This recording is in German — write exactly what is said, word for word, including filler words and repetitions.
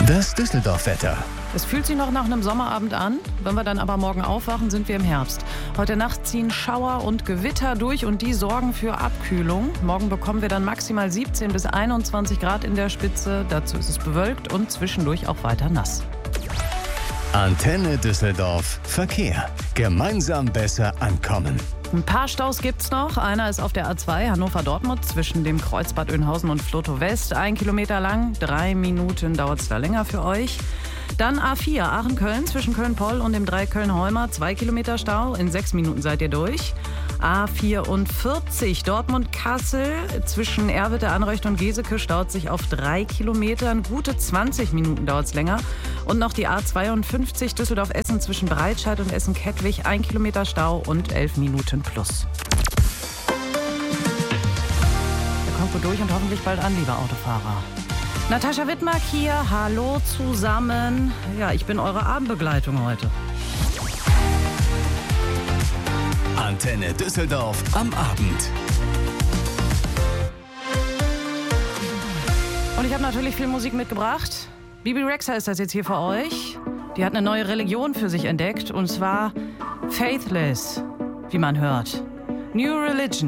Das Düsseldorf-Wetter. Es fühlt sich noch nach einem Sommerabend an. Wenn wir dann aber morgen aufwachen, sind wir im Herbst. Heute Nacht ziehen Schauer und Gewitter durch und die sorgen für Abkühlung. Morgen bekommen wir dann maximal siebzehn bis einundzwanzig Grad in der Spitze. Dazu ist es bewölkt und zwischendurch auch weiter nass. Antenne Düsseldorf Verkehr. Gemeinsam besser ankommen. Ein paar Staus gibt's noch. Einer ist auf der A zwei Hannover-Dortmund zwischen dem Kreuz Bad Oeynhausen und Flotow West. Ein Kilometer lang, drei Minuten dauert es da länger für euch. Dann A vier Aachen-Köln zwischen Köln-Poll und dem Dreieck Köln-Holmer. Zwei Kilometer Stau, in sechs Minuten seid ihr durch. A vierundvierzig Dortmund-Kassel zwischen Erwitte, Anreucht und Geseke staut sich auf drei Kilometern. Gute zwanzig Minuten dauert es länger. Und noch die A zweiundfünfzig Düsseldorf-Essen zwischen Breitscheid und Essen-Kettwig. Ein Kilometer Stau und elf Minuten plus. Ihr kommt gut durch und hoffentlich bald an, liebe Autofahrer. Natascha Wittmark hier, hallo zusammen. Ja, ich bin eure Abendbegleitung heute. Antenne Düsseldorf am Abend. Und ich habe natürlich viel Musik mitgebracht. Bebe Rexha ist das jetzt hier für euch. Die hat eine neue Religion für sich entdeckt und zwar Faithless, wie man hört. New Religion.